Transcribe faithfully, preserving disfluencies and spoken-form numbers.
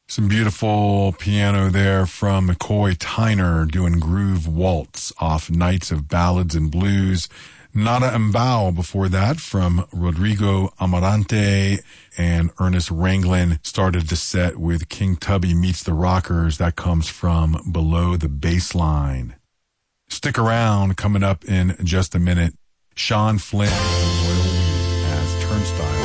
Some beautiful piano there from McCoy Tyner doing Groove Waltz off Nights of Ballads and Blues. Nada Mbao before that from Rodrigo Amarante, and Ernest Ranglin started the set with King Tubby Meets the Rockers. That comes from Below the Baseline. Stick around, coming up in just a minute. Sean Flynn as Turnstile.